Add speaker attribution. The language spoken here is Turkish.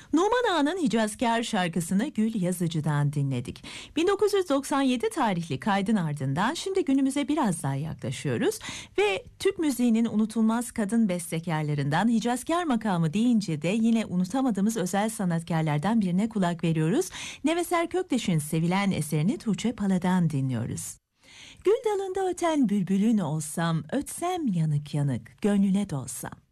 Speaker 1: Numan Ağa'nın Hicazkar şarkısını Gül Yazıcı'dan dinledik. 1997 tarihli kaydın ardından şimdi günümüze biraz daha yaklaşıyoruz ve Türk müziğinin unutulmaz kadın bestekarlarından Hicazkar makamı deyince de yine unutamadığımız özel sanatkarlardan birine kulak veriyoruz. Neveser Kökteş'in sevilen eserini Tuğçe Pala'dan dinliyoruz. Gül dalında öten bülbülün olsam, ötsem yanık yanık, gönlüne dolsam.